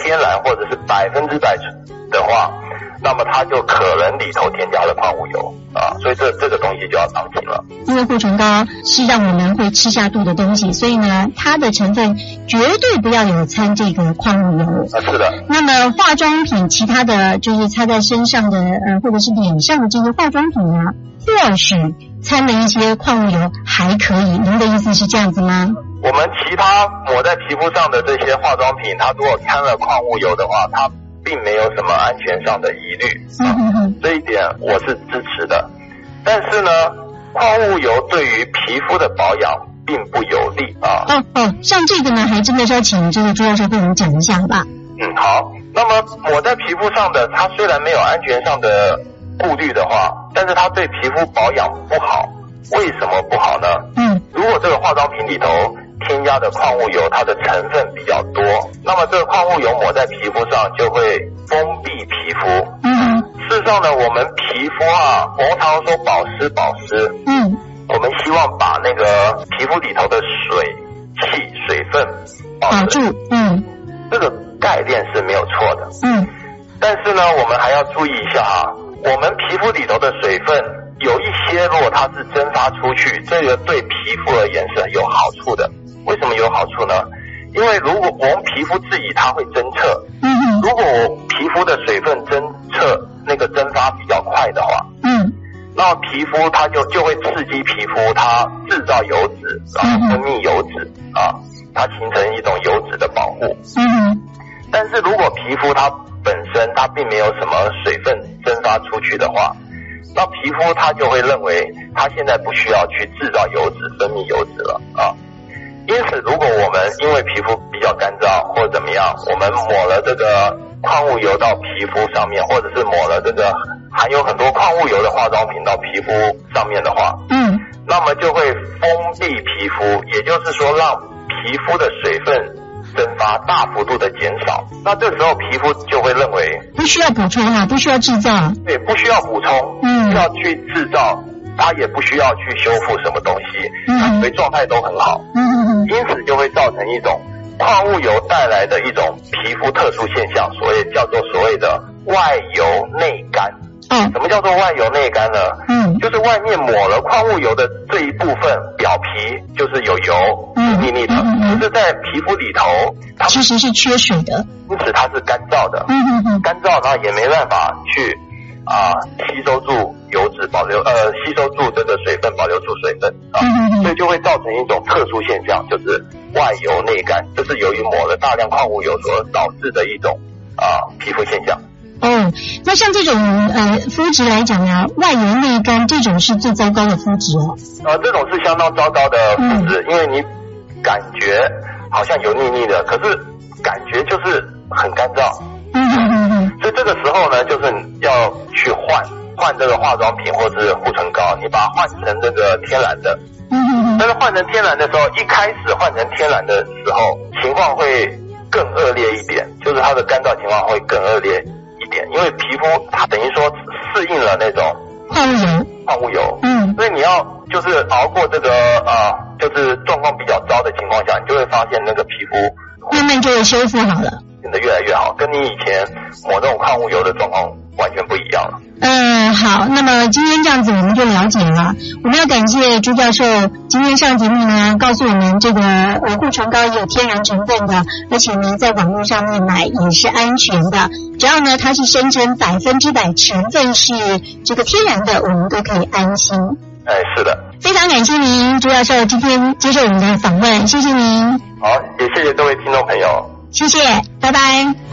天然或者是100%的话，那么它就可能里头添加了矿物油啊，所以这个东西就要当心了。 因为护唇膏是让我们会吃下肚的东西，所以呢，它的成分绝对不要有掺这个矿物油。 是的。 那么化妆品其他的就是擦在身上的或者是脸上的这些化妆品啊，或许掺了一些矿物油还可以，您的意思是这样子吗？ 我们其他抹在皮肤上的这些化妆品，它如果掺了矿物油的话，它并没有什么安全上的疑虑，这一点我是支持的。但是呢，矿物油对于皮肤的保养并不有利啊。 像这个呢，还真的是要请这个朱教授跟我们讲一下，好吧？ 好。那么抹在皮肤上的，它虽然没有安全上的顾虑的话，但是它对皮肤保养不好。为什么不好呢？如果这个化妆品里头添加的矿物油，它的成分比较多，那么这个矿物油抹在皮肤上就会封闭皮肤。事实上呢，我们皮肤我们常说保湿，我们希望把那个皮肤里头的水分保住，这个概念是没有错的。但是呢，我们还要注意一下我们皮肤里头的水分有一些，如果它是蒸发出去，这个对皮肤而言是有好处的。为什么有好处呢？因为如果我们皮肤自己它会侦测，如果我皮肤的水分侦测那个蒸发比较快的话，那么皮肤它就会刺激皮肤它制造油脂，分泌油脂它形成一种油脂的保护。但是如果皮肤它本身它并没有什么水分蒸发出去的话，那皮肤它就会认为它现在不需要去制造油脂分泌油脂了因此如果我们因为皮肤比较干燥或者怎么样，我们抹了这个矿物油到皮肤上面，或者是抹了这个含有很多矿物油的化妆品到皮肤上面的话，那么就会封闭皮肤，也就是说让皮肤的水分蒸发大幅度的减少。那这时候皮肤就会认为不需要补充不需要制造， 对，不需要补充，不要去制造，它也不需要去修复什么东西，它所以状态都很好。因此就会造成一种矿物油带来的一种皮肤特殊现象，叫做所谓的外油内干。什么叫做外油内干呢？就是外面抹了矿物油的这一部分表皮就是有油腻腻的，可是在皮肤里头它其实是缺水的， 因此它是干燥的，干燥然后也没办法去吸收住油脂吸收住这个水分，保留住水分所以就会造成一种特殊现象，就是外油内干，这是由于抹了大量矿物油所导致的一种皮肤现象。 那像这种肤质来讲外油内干这种是最糟糕的肤质这种是相当糟糕的肤质，因为你感觉好像油腻腻的，可是感觉就是很干燥。所以这个时候呢，就是要去换这个化妆品或是护唇膏，你把它换成这个天然的。但是换成天然的时候，一开始换成天然的时候，情况会更恶劣一点，就是它的干燥情况会更恶劣一点，因为皮肤它等于说适应了那种矿物油，所以你要就是熬过这个就是状况比较糟的情况下，你就会发现那个皮肤慢慢就会修复好了， 变得越来越好，跟你以前抹这种矿物油的状况完全不一样了。 好，那么今天这样子我们就了解了。我们要感谢朱教授今天上节目呢，告诉我们这个护唇膏也有天然成分的，而且呢在网络上面买也是安全的，只要呢它是声称100%成分是这个天然的，我们都可以安心。 是的。 非常感谢您朱教授今天接受我们的访问，谢谢您。 好，也谢谢各位听众朋友。 谢谢，拜拜。